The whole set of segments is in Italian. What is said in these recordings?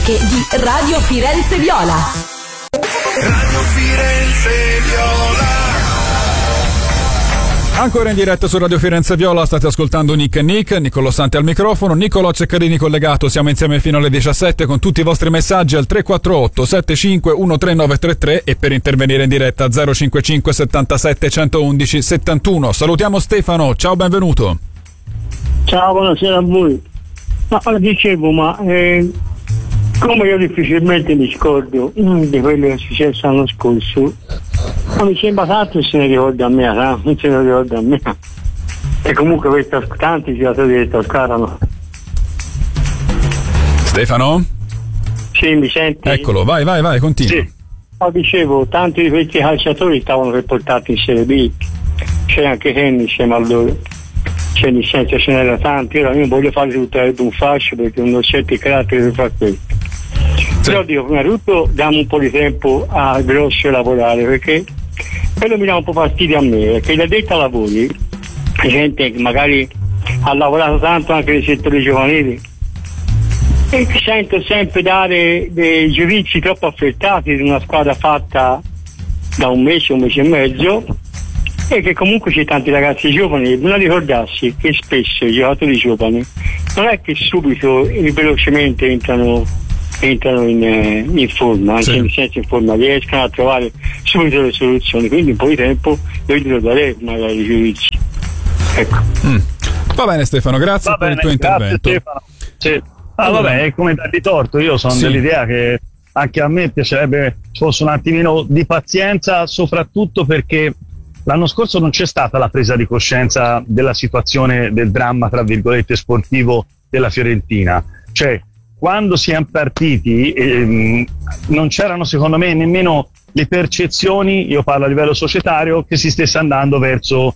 classifiche di Radio Firenze Viola. Radio Firenze Viola. Ancora in diretta su Radio Firenze Viola, state ascoltando Nick e Nick, Niccolò Santi al microfono, Niccolò Ceccarini collegato, siamo insieme fino alle 17 con tutti i vostri messaggi al 348 75 13933 e per intervenire in diretta 055 77 111 71. Salutiamo Stefano, ciao, benvenuto. Ciao, buonasera a voi. Dicevo, come io difficilmente mi scordo di quello che è successo l'anno scorso, ma mi sembra tanto se ne ricorda a me, non se ne ricorda a me. E comunque tanti giocatori del Toscano. Stefano? Sì, mi senti? Eccolo, vai, continua. Sì. Dicevo, tanti di questi calciatori stavano riportati in Serie B, c'è anche Kenny insieme a loro. Cioè, nel senso, ce n'era tanti. Ora io non voglio fare tutto un fascio perché non ho certi caratteri per fare questo. Sì. Però dico, prima di tutto diamo un po' di tempo a Grosso a lavorare, perché quello mi dà un po' fastidio a me, perché da detta lavori gente che magari ha lavorato tanto anche nei settori giovanili e sento sempre dare dei giudizi troppo affrettati di una squadra fatta da un mese e mezzo, e che comunque c'è tanti ragazzi giovani. Bisogna ricordarsi che spesso i giocatori giovani non è che subito e velocemente entrano in forma, anche in senso in forma, riescono a trovare subito le soluzioni, quindi un po' di tempo io lo darei magari i giudizi. Ecco. Va bene Stefano, grazie per il tuo intervento. Stefano. Sì. Vabbè, è come dargli torto, io sono dell'idea che anche a me piacerebbe ci fosse un attimino di pazienza, soprattutto perché l'anno scorso non c'è stata la presa di coscienza della situazione del dramma, tra virgolette, sportivo della Fiorentina. Cioè, quando siamo partiti non c'erano secondo me nemmeno le percezioni, io parlo a livello societario, che si stesse andando verso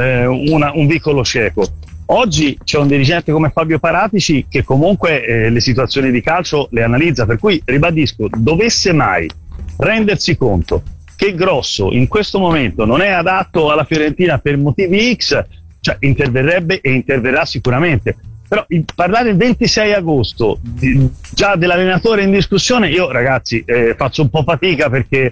un vicolo cieco. Oggi c'è un dirigente come Fabio Paratici che comunque le situazioni di calcio le analizza, per cui ribadisco, dovesse mai rendersi conto che Grosso in questo momento non è adatto alla Fiorentina per motivi X, cioè interverrebbe e interverrà sicuramente. Però parlare il 26 agosto già dell'allenatore in discussione, io ragazzi faccio un po' fatica perché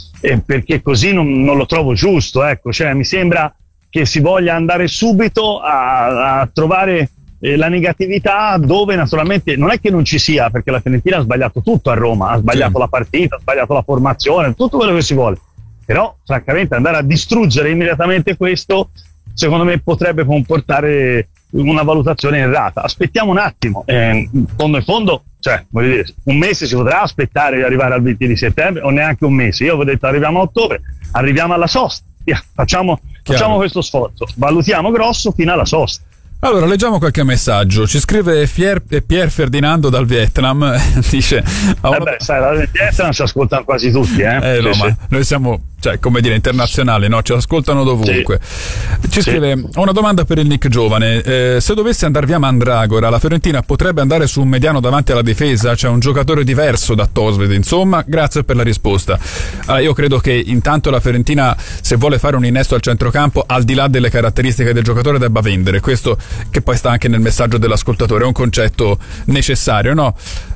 così non lo trovo giusto, ecco. Cioè, mi sembra che si voglia andare subito a trovare la negatività dove naturalmente non è che non ci sia, perché la Fiorentina ha sbagliato tutto a Roma, ha sbagliato la partita, ha sbagliato la formazione, tutto quello che si vuole, però francamente andare a distruggere immediatamente questo secondo me potrebbe comportare una valutazione errata. Aspettiamo un attimo, in fondo cioè, voglio dire, un mese si potrà aspettare di arrivare al 20 di settembre o neanche un mese. Io avevo detto arriviamo a ottobre, arriviamo alla sosta, facciamo questo sforzo, valutiamo Grosso fino alla sosta. Allora, leggiamo qualche messaggio. Ci scrive Pier Ferdinando dal Vietnam. Dice: sai, dal Vietnam ci ascoltano quasi tutti, no, sì, ma noi siamo, cioè, come dire, internazionali, no? Ci ascoltano dovunque. Sì. Ci scrive: ho una domanda per il Nick giovane. Se dovesse andare via Mandragora, la Fiorentina potrebbe andare su un mediano davanti alla difesa? C'è un giocatore diverso da Tosved, insomma. Grazie per la risposta. Io credo che intanto la Fiorentina, se vuole fare un innesto al centrocampo, al di là delle caratteristiche del giocatore, debba vendere. Questo, che poi sta anche nel messaggio dell'ascoltatore, è un concetto necessario, no?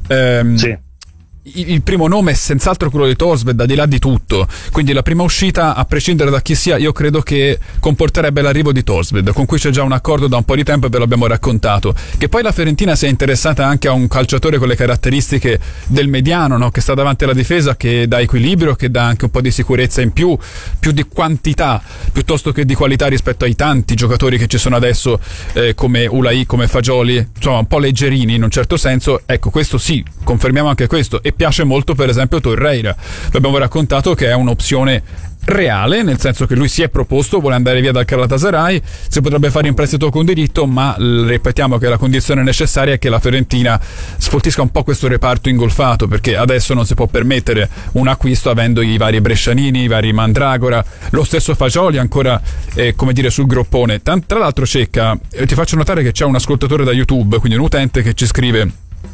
Sì. Il primo nome è senz'altro quello di Tosved, al di là di tutto, quindi la prima uscita, a prescindere da chi sia, io credo che comporterebbe l'arrivo di Tosved, con cui c'è già un accordo da un po' di tempo e ve l'abbiamo raccontato. Che poi la Fiorentina sia interessata anche a un calciatore con le caratteristiche del mediano, no? Che sta davanti alla difesa, che dà equilibrio, che dà anche un po' di sicurezza in più di quantità piuttosto che di qualità rispetto ai tanti giocatori che ci sono adesso, come Ulai, come Fagioli, insomma un po' leggerini in un certo senso. Ecco, questo sì, confermiamo anche questo. E piace molto per esempio Torreira, vi abbiamo raccontato che è un'opzione reale, nel senso che lui si è proposto, vuole andare via dal Galatasaray, si potrebbe fare in prestito con diritto, ma ripetiamo che la condizione necessaria è che la Fiorentina sfoltisca un po' questo reparto ingolfato, perché adesso non si può permettere un acquisto avendo i vari Brescianini, i vari Mandragora, lo stesso Fagioli ancora come dire sul groppone. Tra l'altro, Cecca, ti faccio notare che c'è un ascoltatore da YouTube, quindi un utente, che ci scrive: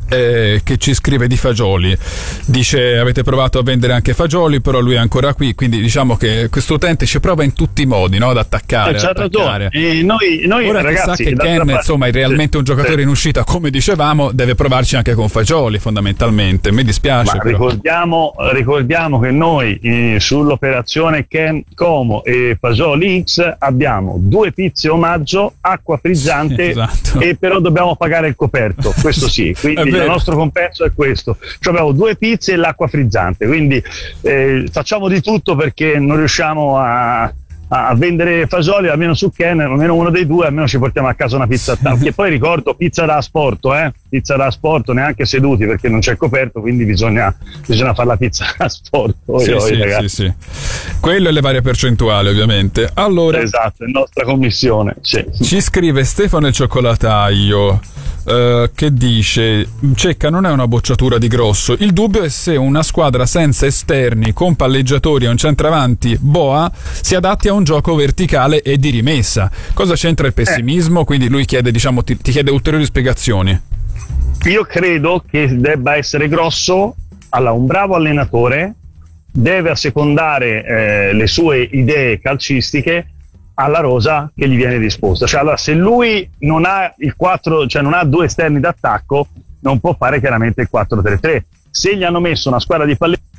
che ci scrive di fagioli. Dice: avete provato a vendere anche fagioli, però lui è ancora qui, quindi diciamo che questo utente ci prova in tutti i modi, no? Ad attaccare, c'ha ragione. E noi ora ragazzi, che Ken insomma è realmente un giocatore in uscita, come dicevamo, deve provarci anche con fagioli fondamentalmente. Mi dispiace, ma però. ricordiamo che noi sull'operazione Ken Como e Fagioli X abbiamo 2 pizze omaggio, acqua frizzante, esatto. E però dobbiamo pagare il coperto, questo sì, quindi il nostro compenso è questo, cioè abbiamo 2 pizze e l'acqua frizzante, quindi facciamo di tutto perché non riusciamo a vendere fagioli, almeno su Ken, almeno uno dei due, almeno ci portiamo a casa una pizza che poi ricordo pizza da asporto, neanche seduti perché non c'è coperto, quindi bisogna fare la pizza da asporto. Sì. Quello e le varie percentuali, ovviamente. Allora, esatto, è nostra commissione, sì. Ci scrive Stefano il Cioccolataio, che dice: Cecca non è una bocciatura di grosso, il dubbio è se una squadra senza esterni, con palleggiatori e un centravanti boa, si adatti a un gioco verticale e di rimessa. Cosa c'entra il pessimismo? Quindi lui chiede, diciamo, ti chiede ulteriori spiegazioni. Io credo che debba essere grosso. Allora, un bravo allenatore deve assecondare le sue idee calcistiche alla rosa che gli viene disposta. Cioè, allora, se lui non ha il 4, cioè non ha 2 esterni d'attacco, non può fare chiaramente il 4-3-3. Se gli hanno messo una squadra di palleggiatori,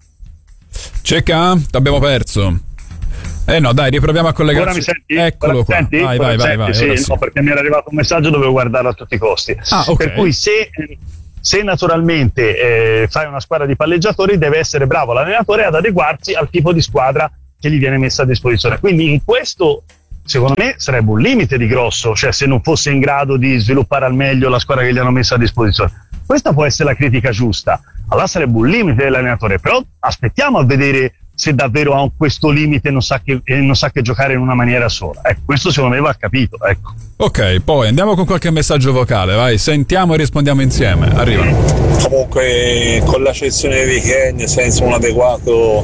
Cecca, t'abbiamo perso. No, dai, riproviamo a collegarci. Ora mi senti? Eccolo qua. Senti? Vai. Sì, no, perché mi era arrivato un messaggio, dovevo guardarlo a tutti i costi. Okay. Per cui se naturalmente fai una squadra di palleggiatori, deve essere bravo l'allenatore ad adeguarsi al tipo di squadra che gli viene messa a disposizione. Quindi in questo, secondo me, sarebbe un limite di grosso, cioè se non fosse in grado di sviluppare al meglio la squadra che gli hanno messa a disposizione. Questa può essere la critica giusta, allora sarebbe un limite dell'allenatore, però aspettiamo a vedere se davvero ha questo limite e non sa che giocare in una maniera sola. Questo secondo me va capito, ecco. Ok, poi andiamo con qualche messaggio vocale, vai, sentiamo e rispondiamo insieme. Arrivano. Comunque, con la cessione di Ken senza un adeguato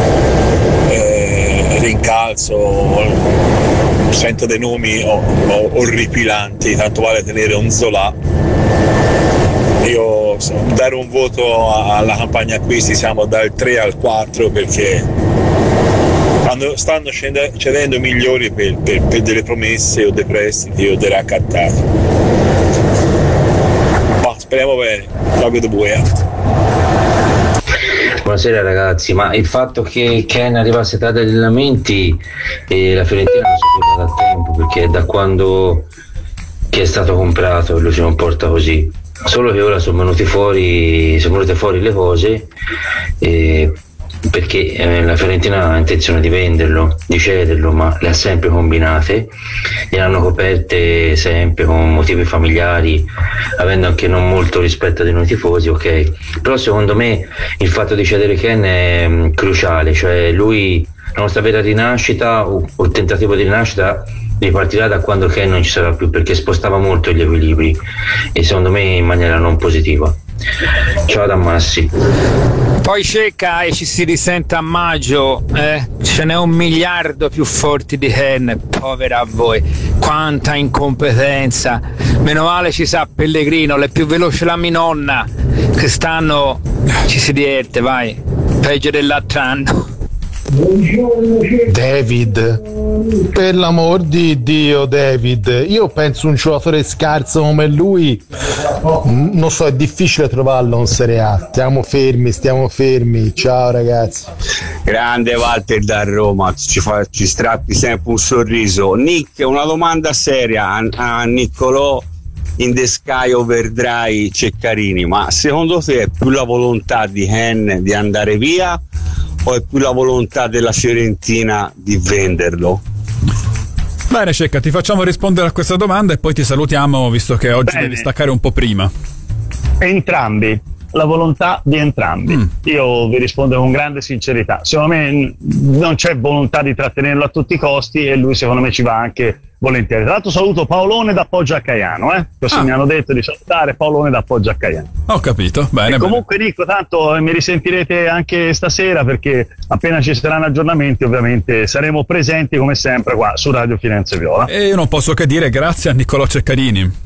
rincalzo, sento dei nomi orripilanti, tanto vale tenere un Zola. Io dare un voto alla campagna acquisti siamo dal 3 al 4 perché stanno cedendo migliori per delle promesse o dei prestiti o dei raccattati. Ma speriamo bene. Fabio De Buea. Buonasera ragazzi, ma il fatto che Ken arrivasse tardi agli allenamenti la Fiorentina lo sapeva da tempo, perché da quando che è stato comprato lui si comporta così. Solo che ora sono venute fuori le cose perché la Fiorentina ha intenzione di venderlo, di cederlo, ma le ha sempre combinate, le hanno coperte sempre con motivi familiari, avendo anche non molto rispetto dei noi tifosi, ok. Però secondo me il fatto di cedere Ken è cruciale, cioè lui, la nostra vera rinascita o il tentativo di rinascita ripartirà da quando Ken non ci sarà più, perché spostava molto gli equilibri e secondo me in maniera non positiva. Ciao da Massi. Poi Cecca e ci si risente a maggio, ce n'è 1 miliardo più forti di Ken, povera a voi, quanta incompetenza. Meno male ci sa Pellegrino, l'è più veloce la mia nonna, quest'anno ci si diverte, vai, peggio dell'altro anno. David, per l'amor di Dio, David, io penso un giocatore scarso come lui, non so, è difficile trovarlo in Serie A. Stiamo fermi, ciao ragazzi. Grande Walter da Roma, ci strappi sempre un sorriso. Nick, una domanda seria a Niccolò in The Sky Overdrive Ceccarini, ma secondo te è più la volontà di Ken di andare via o è più la volontà della Fiorentina di venderlo? Bene Cecca, ti facciamo rispondere a questa domanda e poi ti salutiamo, visto che oggi devi staccare un po' prima. Entrambi, la volontà di entrambi. Io vi rispondo con grande sincerità, secondo me non c'è volontà di trattenerlo a tutti i costi e lui secondo me ci va anche volentieri. Tra l'altro saluto Paolone da Poggio a Caiano, così mi hanno detto di salutare Paolone da Poggio a Caiano. Ho capito, bene. Comunque Nico, tanto mi risentirete anche stasera, perché appena ci saranno aggiornamenti ovviamente saremo presenti come sempre qua su Radio Firenze Viola. E io non posso che dire grazie a Niccolò Ceccarini.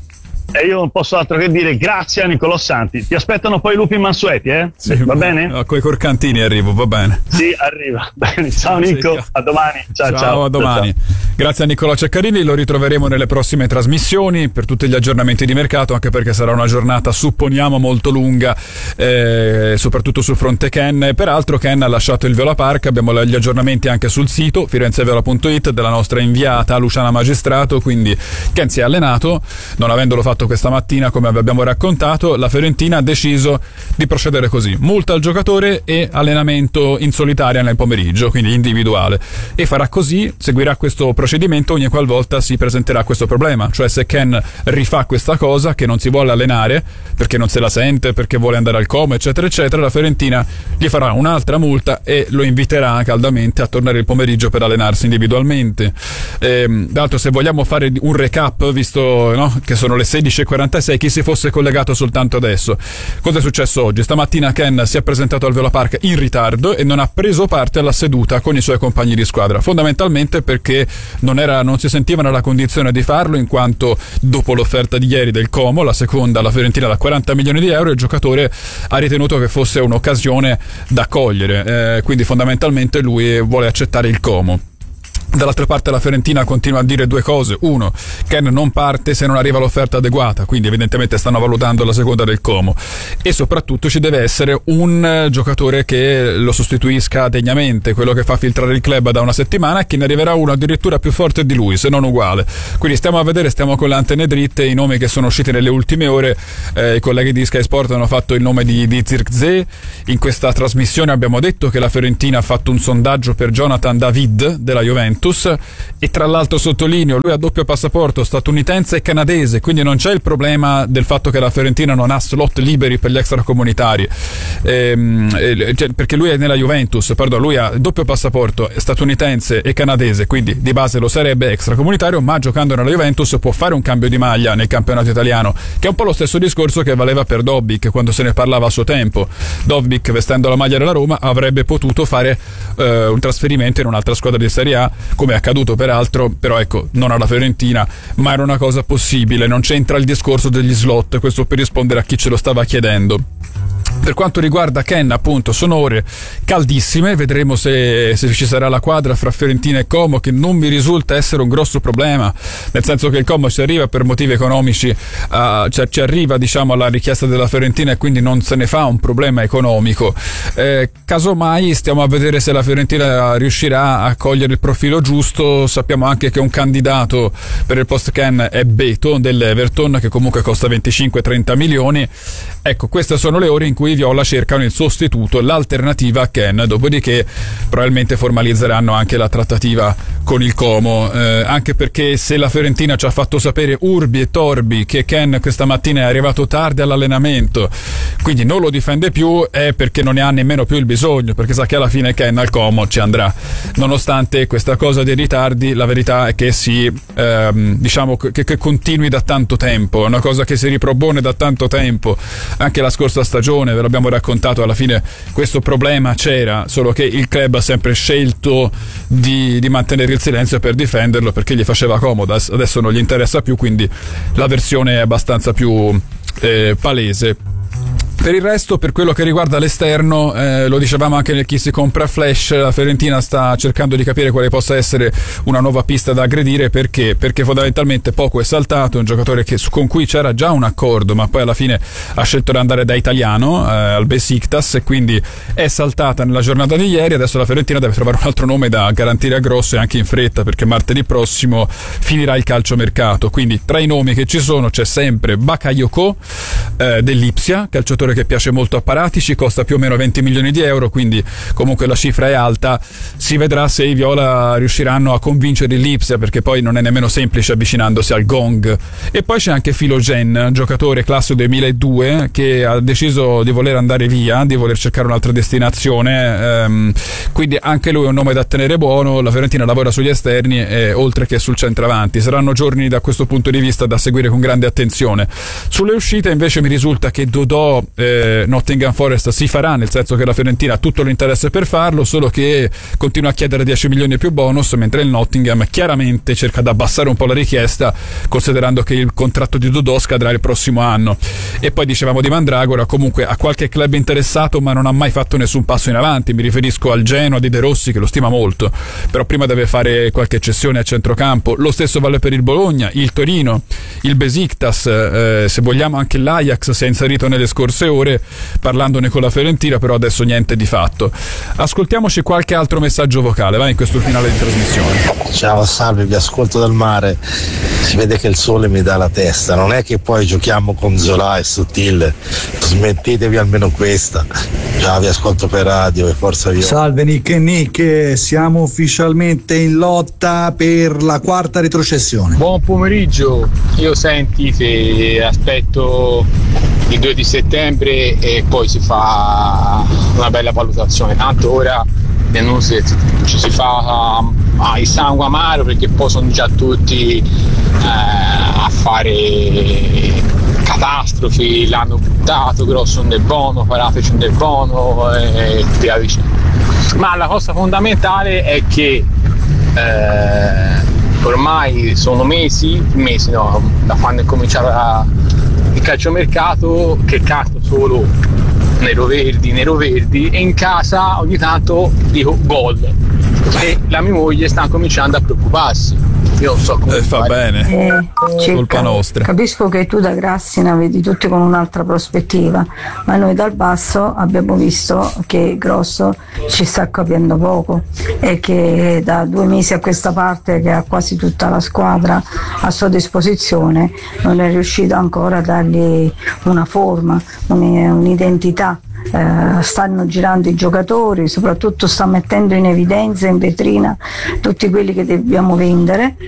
E io non posso altro che dire grazie a Niccolò Santi. Ti aspettano poi i lupi mansueti, eh? Sì, va bene? Coi corcantini arrivo, va bene. Sì, arriva. Bene. Ciao Nico, a domani. Ciao, a domani. Ciao. Grazie a Niccolò Ceccarini, lo ritroveremo nelle prossime trasmissioni per tutti gli aggiornamenti di mercato, anche perché sarà una giornata, supponiamo, molto lunga, soprattutto sul fronte Ken. Peraltro Ken ha lasciato il Viola Park, abbiamo gli aggiornamenti anche sul sito firenzeviola.it della nostra inviata Luciana Magistrato, quindi Ken si è allenato, non avendolo fatto questa mattina come vi abbiamo raccontato. La Fiorentina ha deciso di procedere così: multa al giocatore e allenamento in solitaria nel pomeriggio, quindi individuale, e farà così, seguirà questo procedimento ogni qualvolta si presenterà questo problema, cioè se Ken rifà questa cosa, che non si vuole allenare perché non se la sente, perché vuole andare al Como, eccetera eccetera, la Fiorentina gli farà un'altra multa e lo inviterà caldamente a tornare il pomeriggio per allenarsi individualmente. D'altro, se vogliamo fare un recap, visto, no, che sono le 16:46, chi si fosse collegato soltanto adesso, cosa è successo oggi? Stamattina Ken si è presentato al Viola Park in ritardo e non ha preso parte alla seduta con i suoi compagni di squadra, fondamentalmente perché non si sentiva nella condizione di farlo, in quanto dopo l'offerta di ieri del Como, la seconda, la Fiorentina da 40 milioni di euro, il giocatore ha ritenuto che fosse un'occasione da cogliere, quindi fondamentalmente lui vuole accettare il Como. Dall'altra parte la Fiorentina continua a dire due cose: uno, Ken non parte se non arriva l'offerta adeguata, quindi evidentemente stanno valutando la seconda del Como, e soprattutto ci deve essere un giocatore che lo sostituisca degnamente, quello che fa filtrare il club da una settimana, e che ne arriverà uno addirittura più forte di lui, se non uguale. Quindi stiamo a vedere, stiamo con le antenne dritte, i nomi che sono usciti nelle ultime ore. I colleghi di Sky Sport hanno fatto il nome di Zirkzee. In questa trasmissione abbiamo detto che la Fiorentina ha fatto un sondaggio per Jonathan David della Juventus, e tra l'altro sottolineo, lui ha doppio passaporto statunitense e canadese, quindi non c'è il problema del fatto che la Fiorentina non ha slot liberi per gli extracomunitari, perché lui è nella Juventus, lui ha doppio passaporto statunitense e canadese, quindi di base lo sarebbe extracomunitario, ma giocando nella Juventus può fare un cambio di maglia nel campionato italiano, che è un po' lo stesso discorso che valeva per Dobbik quando se ne parlava a suo tempo. Dobbik, vestendo la maglia della Roma, avrebbe potuto fare un trasferimento in un'altra squadra di Serie A, come è accaduto peraltro, però ecco, non alla Fiorentina, ma era una cosa possibile. Non c'entra il discorso degli slot, questo per rispondere a chi ce lo stava chiedendo. Per quanto riguarda Ken, appunto, sono ore caldissime, vedremo se ci sarà la quadra fra Fiorentina e Como, che non mi risulta essere un grosso problema, nel senso che il Como ci arriva per motivi economici, ci arriva, diciamo, alla richiesta della Fiorentina, e quindi non se ne fa un problema economico. Casomai stiamo a vedere se la Fiorentina riuscirà a cogliere il profilo giusto. Sappiamo anche che un candidato per il post Ken è Beto dell'Everton, che comunque costa 25-30 milioni. Ecco, queste sono le ore in cui i Viola cercano il sostituto, l'alternativa a Ken, dopodiché probabilmente formalizzeranno anche la trattativa con il Como, anche perché se la Fiorentina ci ha fatto sapere urbi e torbi che Ken questa mattina è arrivato tardi all'allenamento, quindi non lo difende più, è perché non ne ha nemmeno più il bisogno, perché sa che alla fine Ken al Como ci andrà. Nonostante questa cosa dei ritardi, la verità è che diciamo che continui da tanto tempo, è una cosa che si ripropone da tanto tempo. Anche la scorsa stagione, ve l'abbiamo raccontato, alla fine questo problema c'era, solo che il club ha sempre scelto di mantenere il silenzio per difenderlo, perché gli faceva comodo. Adesso non gli interessa più, quindi la versione è abbastanza più palese. Per il resto, per quello che riguarda l'esterno, lo dicevamo anche nel Chi si compra Flash, la Fiorentina sta cercando di capire quale possa essere una nuova pista da aggredire, perché fondamentalmente poco è saltato, un giocatore con cui c'era già un accordo, ma poi alla fine ha scelto di andare da italiano al Besiktas, e quindi è saltata nella giornata di ieri. Adesso la Fiorentina deve trovare un altro nome da garantire a grosso, e anche in fretta, perché martedì prossimo finirà il calciomercato. Quindi tra i nomi che ci sono c'è sempre Bakayoko dell'Ipsia, calciatore che piace molto a Paratici, costa più o meno 20 milioni di euro, quindi comunque la cifra è alta. Si vedrà se i Viola riusciranno a convincere l'Ipsia, perché poi non è nemmeno semplice avvicinandosi al gong. E poi c'è anche Filogen, giocatore classe 2002, che ha deciso di voler andare via, di voler cercare un'altra destinazione, quindi anche lui è un nome da tenere buono. La Fiorentina lavora sugli esterni, oltre che sul centravanti. Saranno giorni da questo punto di vista da seguire con grande attenzione. Sulle uscite invece mi risulta che Dodò Nottingham Forest si farà, nel senso che la Fiorentina ha tutto l'interesse per farlo, solo che continua a chiedere 10 milioni più bonus, mentre il Nottingham chiaramente cerca di abbassare un po' la richiesta, considerando che il contratto di Dodò scadrà il prossimo anno. E poi dicevamo di Mandragora, comunque ha qualche club interessato ma non ha mai fatto nessun passo in avanti. Mi riferisco al Genoa di De Rossi, che lo stima molto, però prima deve fare qualche cessione a centrocampo. Lo stesso vale per il Bologna, il Torino, il Besiktas, se vogliamo anche l'Ajax si è inserito nelle scorse ore parlandone con la Fiorentina, però adesso niente di fatto. Ascoltiamoci qualche altro messaggio vocale, vai, in questo finale di trasmissione. Ciao, salve, vi ascolto dal mare, si vede che il sole mi dà la testa, non è che poi giochiamo con Zola e Sottil, smettetevi almeno questa. Ciao, vi ascolto per radio e forza via. Salve Nick e Nick, siamo ufficialmente in lotta per la quarta retrocessione. Buon pomeriggio, io sentite, aspetto il 2 di settembre e poi si fa una bella valutazione, tanto ora non ci si fa il sangue amaro, perché poi sono già tutti a fare catastrofi, l'hanno buttato, Grosso non è buono, Parateci non è buono e via dicendo. Ma la cosa fondamentale è che ormai sono mesi no, da quando è cominciato il calciomercato, che canto solo nero-verdi, e in casa ogni tanto dico gol e la mia moglie sta cominciando a preoccuparsi. Io non so come fa bene, colpa nostra. Capisco che tu da Grassina vedi tutti con un'altra prospettiva, ma noi dal basso abbiamo visto che Grosso ci sta capendo poco e che da 2 mesi a questa parte, che ha quasi tutta la squadra a sua disposizione, non è riuscito ancora a dargli una forma, un'identità. Stanno girando i giocatori, soprattutto sta mettendo in evidenza, in vetrina tutti quelli che dobbiamo vendere.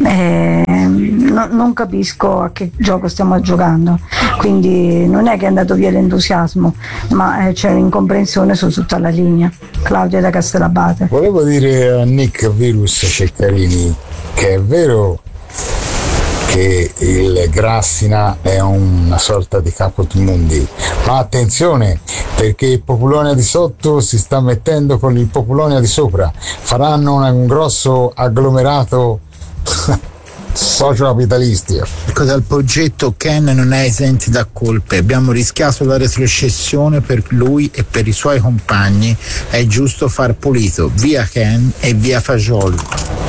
Non capisco a che gioco stiamo giocando, quindi non è che è andato via l'entusiasmo, ma c'è un'incomprensione su tutta la linea. Claudia da Castellabate. Volevo dire a Nick Virus Ceccarini che è vero che il Grassina è una sorta di Capodimundi, ma attenzione, perché il Populonia di sotto si sta mettendo con il Populonia di sopra, faranno un grosso agglomerato socio-capitalistico. Dal progetto Ken non è esente da colpe, abbiamo rischiato la retrocessione per lui e per i suoi compagni, è giusto far pulito, via Ken e via Fagioli.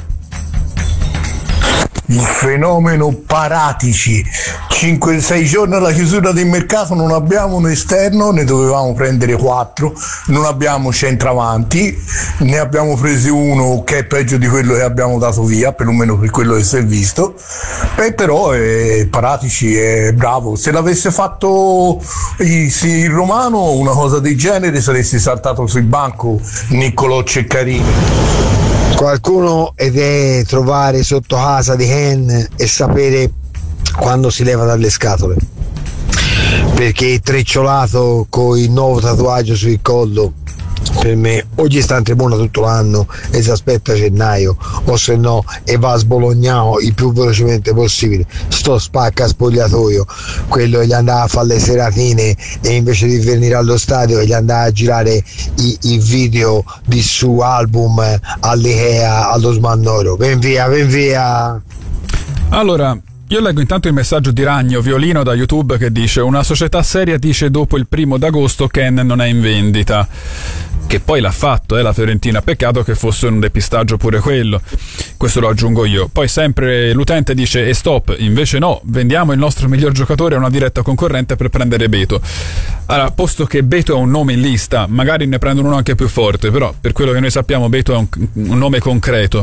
Il fenomeno Paratici, 5-6 giorni alla chiusura del mercato, non abbiamo un esterno, ne dovevamo prendere 4, non abbiamo centravanti, ne abbiamo presi uno che è peggio di quello che abbiamo dato via, perlomeno per quello che si è visto, però Paratici è bravo. Se l'avesse fatto il Romano una cosa del genere saresti saltato sul banco Niccolò Ceccarini. Qualcuno deve trovare sotto casa di Ken e sapere quando si leva dalle scatole, perché il trecciolato con il nuovo tatuaggio sul collo per me o gli sta in tribuna tutto l'anno e si aspetta gennaio, o se no e va a sbolognato il più velocemente possibile. Sto spacca spogliatoio, quello che gli andava a fare le seratine e invece di venire allo stadio gli andava a girare i video di su album all'Ikea allo Smannoro. Ven via. Allora, io leggo intanto il messaggio di Ragno Violino da YouTube che dice: una società seria dice dopo il 1 d'agosto Ken non è in vendita, che poi l'ha fatto la Fiorentina, peccato che fosse un depistaggio pure quello, questo lo aggiungo io. Poi sempre l'utente dice: e stop, invece no, vendiamo il nostro miglior giocatore a una diretta concorrente per prendere Beto. Allora, posto che Beto è un nome in lista, magari ne prendono uno anche più forte, però per quello che noi sappiamo Beto è un nome concreto.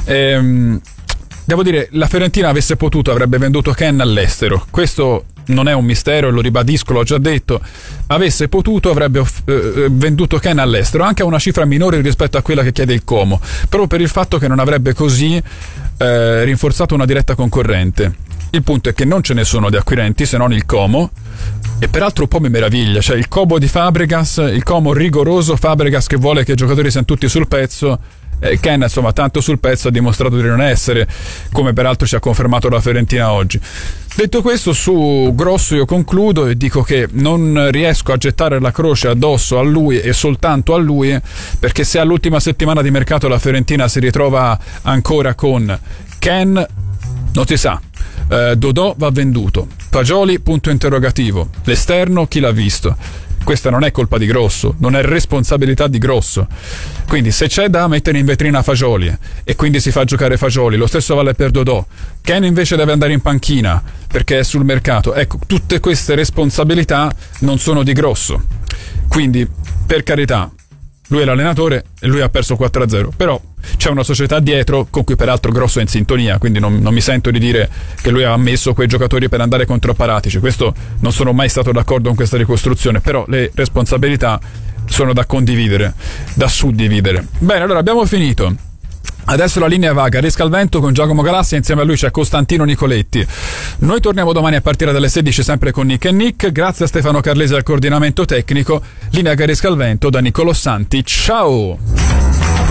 Devo dire, la Fiorentina avesse potuto avrebbe venduto Ken all'estero, questo non è un mistero, lo ribadisco, l'ho già detto. Avesse potuto avrebbe venduto Ken all'estero, anche a una cifra minore rispetto a quella che chiede il Como, proprio per il fatto che non avrebbe così rinforzato una diretta concorrente. Il punto è che non ce ne sono di acquirenti se non il Como, e peraltro un po' mi meraviglia, cioè il Como di Fabregas, il Como rigoroso, Fabregas che vuole che i giocatori siano tutti sul pezzo, Ken, insomma, tanto sul pezzo ha dimostrato di non essere, come peraltro ci ha confermato la Fiorentina oggi. Detto questo, su Grosso io concludo e dico che non riesco a gettare la croce addosso a lui e soltanto a lui, perché se all'ultima settimana di mercato la Fiorentina si ritrova ancora con Ken, non si sa, Dodò va venduto, Fagioli punto interrogativo, l'esterno chi l'ha visto. Questa non è colpa di Grosso, non è responsabilità di Grosso. Quindi se c'è da mettere in vetrina Fagioli e quindi si fa giocare Fagioli, lo stesso vale per Dodò. Ken invece deve andare in panchina perché è sul mercato. Ecco, tutte queste responsabilità non sono di Grosso. Quindi, per carità, lui è l'allenatore e lui ha perso 4-0, però c'è una società dietro con cui peraltro Grosso è in sintonia, quindi non mi sento di dire che lui ha messo quei giocatori per andare contro Paratici. Questo non sono mai stato d'accordo con questa ricostruzione, però le responsabilità sono da condividere, da suddividere. Bene, allora abbiamo finito. Adesso la linea vaga, Resca al vento con Giacomo Galassia, insieme a lui c'è Costantino Nicoletti. Noi torniamo domani a partire dalle 16 sempre con Nick e Nick. Grazie a Stefano Carlesi al coordinamento tecnico. Linea Resca al vento da Niccolò Santi. Ciao!